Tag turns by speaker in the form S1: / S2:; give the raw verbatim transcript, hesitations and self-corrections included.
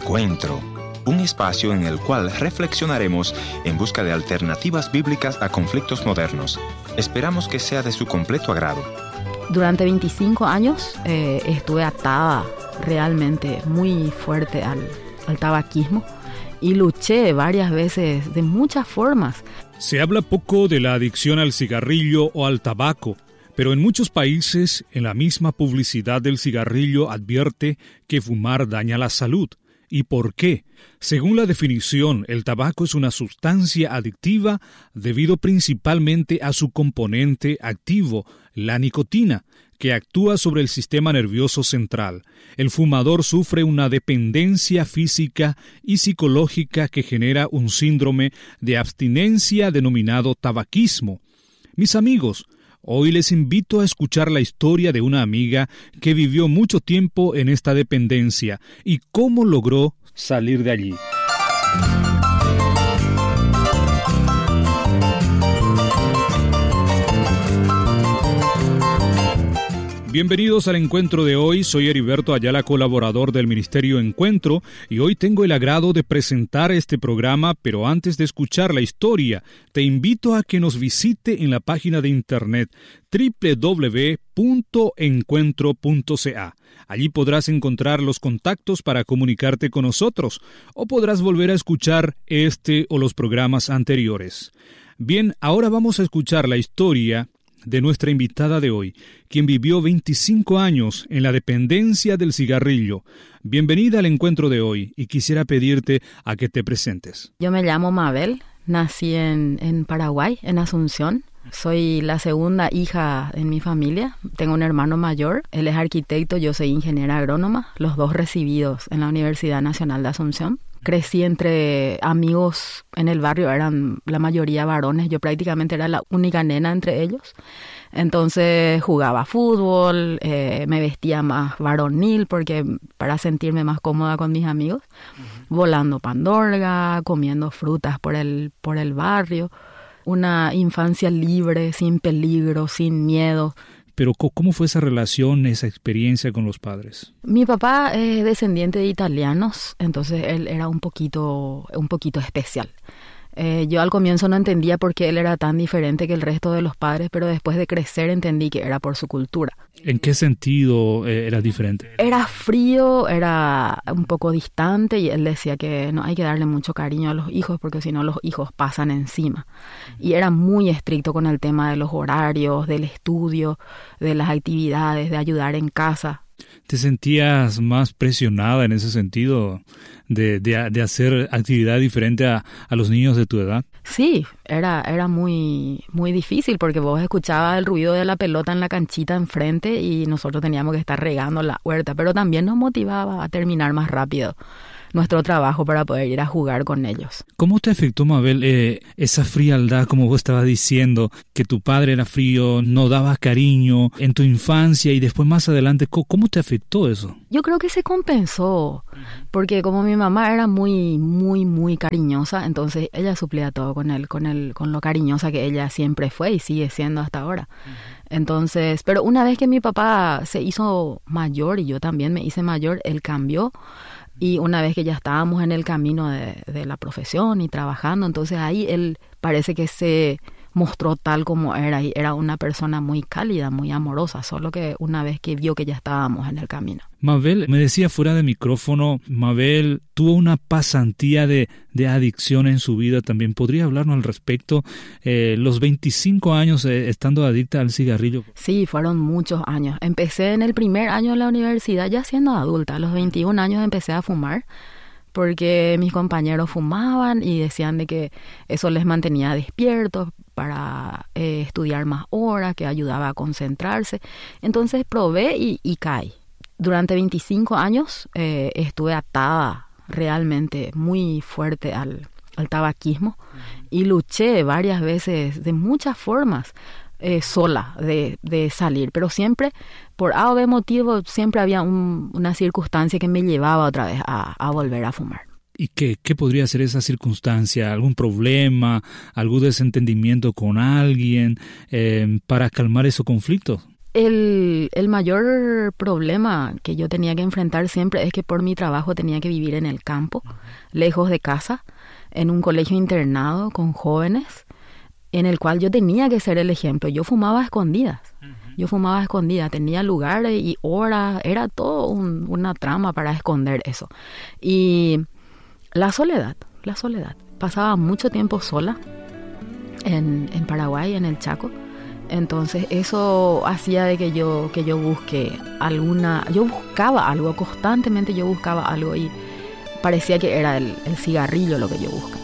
S1: Encuentro, un espacio en el cual reflexionaremos en busca de alternativas bíblicas a conflictos modernos. Esperamos que sea de su completo agrado.
S2: Durante veinticinco años eh, estuve atada realmente muy fuerte al, al tabaquismo y luché varias veces de muchas formas.
S3: Se habla poco de la adicción al cigarrillo o al tabaco, pero en muchos países, en la misma publicidad del cigarrillo advierte que fumar daña la salud. ¿Y por qué? Según la definición, el tabaco es una sustancia adictiva debido principalmente a su componente activo, la nicotina, que actúa sobre el sistema nervioso central. El fumador sufre una dependencia física y psicológica que genera un síndrome de abstinencia denominado tabaquismo. Mis amigos, hoy les invito a escuchar la historia de una amiga que vivió mucho tiempo en esta dependencia y cómo logró salir de allí. Bienvenidos al encuentro de hoy, soy Heriberto Ayala, colaborador del Ministerio Encuentro, y hoy tengo el agrado de presentar este programa, pero antes de escuchar la historia, te invito a que nos visite en la página de internet doble u doble u doble u punto encuentro punto c a. Allí podrás encontrar los contactos para comunicarte con nosotros, o podrás volver a escuchar este o los programas anteriores. Bien, ahora vamos a escuchar la historia de nuestra invitada de hoy, quien vivió veinticinco años en la dependencia del cigarrillo. Bienvenida al encuentro de hoy y quisiera pedirte a que te presentes.
S2: Yo me llamo Mabel, nací en, en Paraguay, en Asunción. Soy la segunda hija en mi familia. Tengo un hermano mayor, él es arquitecto, yo soy ingeniera agrónoma, los dos recibidos en la Universidad Nacional de Asunción. Crecí entre amigos en el barrio, eran la mayoría varones, yo prácticamente era la única nena entre ellos. Entonces jugaba fútbol, eh, me vestía más varonil porque para sentirme más cómoda con mis amigos, uh-huh. Volando pandorga, comiendo frutas por el, por el barrio. Una infancia libre, sin peligro, sin miedo.
S3: Pero ¿cómo fue esa relación, esa experiencia con los padres?
S2: Mi papá es descendiente de italianos, entonces él era un poquito, un poquito especial. Eh, yo al comienzo no entendía por qué él era tan diferente que el resto de los padres, pero después de crecer entendí que era por su cultura.
S3: ¿En qué sentido eh, era diferente?
S2: Era frío, era un poco distante y él decía que no hay que darle mucho cariño a los hijos porque si no los hijos pasan encima. Y era muy estricto con el tema de los horarios, del estudio, de las actividades, de ayudar en casa.
S3: ¿Te sentías más presionada en ese sentido de, de, de hacer actividad diferente a, a los niños de tu edad?
S2: Sí, era, era muy, muy difícil porque vos escuchabas el ruido de la pelota en la canchita enfrente y nosotros teníamos que estar regando la huerta, pero también nos motivaba a terminar más rápido nuestro trabajo para poder ir a jugar con ellos.
S3: ¿Cómo te afectó, Mabel, eh, esa frialdad, como vos estabas diciendo, que tu padre era frío, no daba cariño en tu infancia y después más adelante? ¿Cómo, cómo te afectó eso?
S2: Yo creo que se compensó, porque como mi mamá era muy, muy, muy cariñosa, entonces ella suplía todo con él, con el, con lo cariñosa que ella siempre fue y sigue siendo hasta ahora. Entonces, pero una vez que mi papá se hizo mayor y yo también me hice mayor, él cambió. Y una vez que ya estábamos en el camino de, de la profesión y trabajando, entonces ahí él parece que se mostró tal como era y era una persona muy cálida, muy amorosa, solo que una vez que vio que ya estábamos en el camino.
S3: Mabel, me decía fuera de micrófono, Mabel tuvo una pasantía de, de adicción en su vida también. ¿Podría hablarnos al respecto? Eh, los veinticinco años eh, estando adicta al cigarrillo.
S2: Sí, fueron muchos años. Empecé en el primer año de la universidad ya siendo adulta. A los veintiún años empecé a fumar porque mis compañeros fumaban y decían de que eso les mantenía despiertos para eh, estudiar más horas, que ayudaba a concentrarse. Entonces probé y, y caí. Durante veinticinco años eh, estuve atada realmente muy fuerte al, al tabaquismo uh-huh. y luché varias veces de muchas formas eh, sola de, de salir, pero siempre por A o B motivo siempre había un, una circunstancia que me llevaba otra vez a, a volver a fumar.
S3: ¿Y qué, qué podría ser esa circunstancia? ¿Algún problema? ¿Algún desentendimiento con alguien eh, para calmar esos conflictos?
S2: El, el mayor problema que yo tenía que enfrentar siempre es que por mi trabajo tenía que vivir en el campo, lejos de casa, en un colegio internado con jóvenes, en el cual yo tenía que ser el ejemplo. Yo fumaba a escondidas, yo fumaba a escondidas, tenía lugares y horas, era todo un, una trama para esconder eso. Y la soledad, la soledad. Pasaba mucho tiempo sola en, en Paraguay, en el Chaco. Entonces eso hacía de que yo que yo busque alguna, yo buscaba algo, constantemente yo buscaba algo y parecía que era el, el cigarrillo lo que yo buscaba.